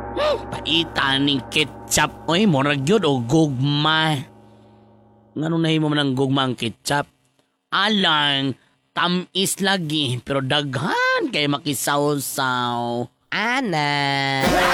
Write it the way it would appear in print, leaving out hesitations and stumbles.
Paita ning ketchup. Oy, murag yun o gugma. Ngano nahimo man ang gugma ang ketchup? Alang, tamis lagi, pero daghan kay makisawsaw. Ana.